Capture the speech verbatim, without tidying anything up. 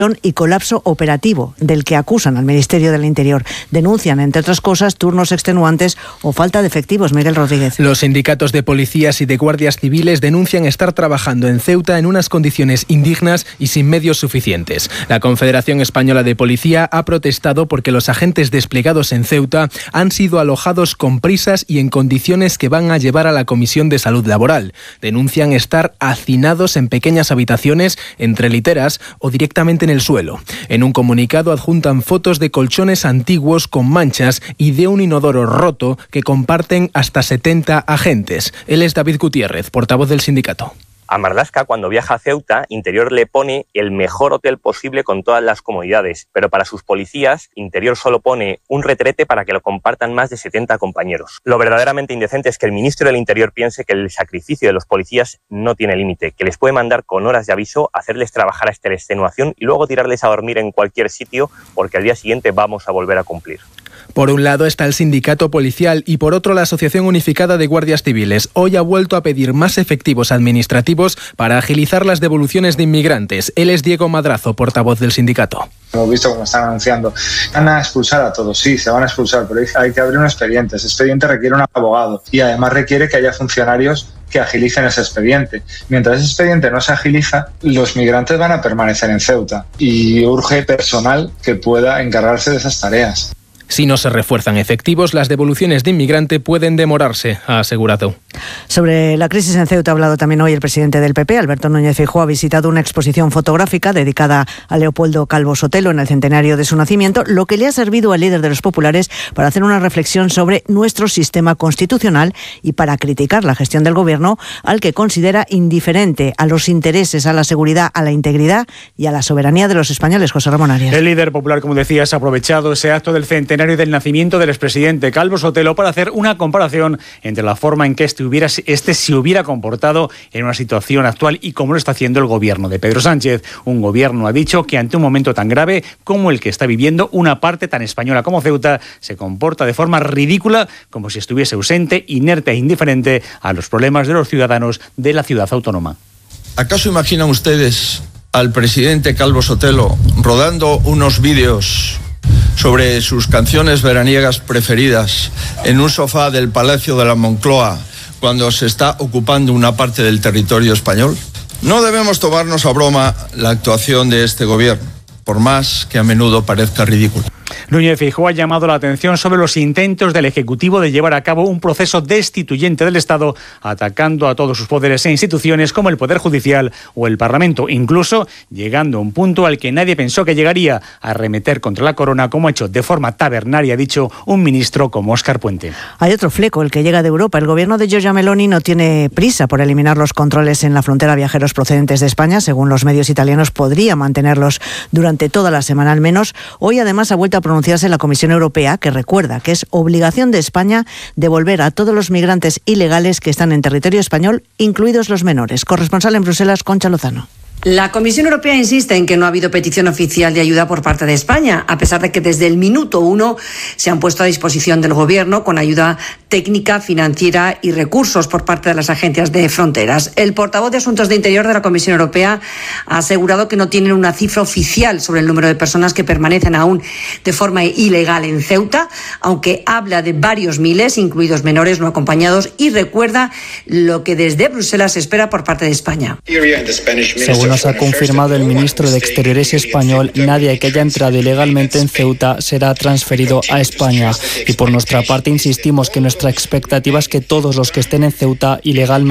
y colapso operativo, del que acusan al Ministerio del Interior. Denuncian, entre otras cosas, turnos extenuantes o falta de efectivos. Miguel Rodríguez. Los sindicatos de policías y de guardias civiles denuncian estar trabajando en Ceuta en unas condiciones indignas y sin medios suficientes. La Confederación Española de Policía ha protestado porque los agentes desplegados en Ceuta han sido alojados con prisas y en condiciones que van a llevar a la Comisión de Salud Laboral. Denuncian estar hacinados en pequeñas habitaciones, entre literas o directamente en el suelo. En un comunicado adjuntan fotos de colchones antiguos con manchas y de un inodoro roto que comparten hasta setenta agentes. Él es David Gutiérrez, portavoz del sindicato. A Marlaska, cuando viaja a Ceuta, Interior le pone el mejor hotel posible con todas las comodidades, pero para sus policías, Interior solo pone un retrete para que lo compartan más de setenta compañeros. Lo verdaderamente indecente es que el ministro del Interior piense que el sacrificio de los policías no tiene límite, que les puede mandar con horas de aviso, hacerles trabajar hasta la extenuación y luego tirarles a dormir en cualquier sitio porque al día siguiente vamos a volver a cumplir. Por un lado está el sindicato policial y por otro la Asociación Unificada de Guardias Civiles. Hoy ha vuelto a pedir más efectivos administrativos para agilizar las devoluciones de inmigrantes. Él es Diego Madrazo, portavoz del sindicato. Hemos visto cómo están anunciando. Van a expulsar a todos, sí, se van a expulsar, pero hay que abrir un expediente. Ese expediente requiere un abogado y además requiere que haya funcionarios que agilicen ese expediente. Mientras ese expediente no se agiliza, los migrantes van a permanecer en Ceuta y urge personal que pueda encargarse de esas tareas. Si no se refuerzan efectivos, las devoluciones de inmigrante pueden demorarse, ha asegurado. Sobre la crisis en Ceuta ha hablado también hoy el presidente del P P, Alberto Núñez Feijóo. Ha visitado una exposición fotográfica dedicada a Leopoldo Calvo Sotelo en el centenario de su nacimiento, lo que le ha servido al líder de los populares para hacer una reflexión sobre nuestro sistema constitucional y para criticar la gestión del gobierno, al que considera indiferente a los intereses, a la seguridad, a la integridad y a la soberanía de los españoles. José Ramón Arias. El líder popular, como decías, ha aprovechado ese acto del centenario del nacimiento del expresidente Calvo Sotelo para hacer una comparación entre la forma en que este, hubiera, este se hubiera comportado en una situación actual y cómo lo está haciendo el gobierno de Pedro Sánchez. Un gobierno, ha dicho, que ante un momento tan grave como el que está viviendo una parte tan española como Ceuta, se comporta de forma ridícula, como si estuviese ausente, inerte e indiferente a los problemas de los ciudadanos de la ciudad autónoma. ¿Acaso imaginan ustedes al presidente Calvo Sotelo rodando unos vídeos sobre sus canciones veraniegas preferidas en un sofá del Palacio de la Moncloa cuando se está ocupando una parte del territorio español? No debemos tomarnos a broma la actuación de este gobierno, por más que a menudo parezca ridículo. Núñez Feijóo ha llamado la atención sobre los intentos del Ejecutivo de llevar a cabo un proceso destituyente del Estado, atacando a todos sus poderes e instituciones como el Poder Judicial o el Parlamento, incluso llegando a un punto al que nadie pensó que llegaría, a arremeter contra la corona, como ha hecho de forma tabernaria, ha dicho un ministro como Óscar Puente. Hay otro fleco, el que llega de Europa. El gobierno de Giorgia Meloni no tiene prisa por eliminar los controles en la frontera a viajeros procedentes de España. Según los medios italianos, podría mantenerlos durante toda la semana al menos. Hoy además ha vuelto a pronunciarse la Comisión Europea, que recuerda que es obligación de España devolver a todos los migrantes ilegales que están en territorio español, incluidos los menores. Corresponsal en Bruselas, Concha Lozano. La Comisión Europea insiste en que no ha habido petición oficial de ayuda por parte de España, a pesar de que desde el minuto uno se han puesto a disposición del Gobierno con ayuda técnica, financiera y recursos por parte de las agencias de fronteras. El portavoz de Asuntos de Interior de la Comisión Europea ha asegurado que no tienen una cifra oficial sobre el número de personas que permanecen aún de forma ilegal en Ceuta, aunque habla de varios miles, incluidos menores no acompañados, y recuerda lo que desde Bruselas se espera por parte de España. Según nos ha confirmado el ministro de Exteriores español, nadie que haya entrado ilegalmente en Ceuta será transferido a España. Y por nuestra parte insistimos que nuestra expectativa es que todos los que estén en Ceuta ilegalmente